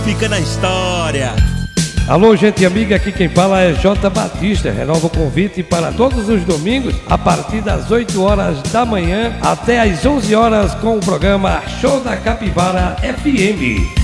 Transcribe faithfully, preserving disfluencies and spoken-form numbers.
Fica na história. Alô, gente amiga, aqui quem fala é J. Batista. Renova o convite para todos os domingos, a partir das oito horas da manhã até as onze horas, com o programa Show da Capivara F M.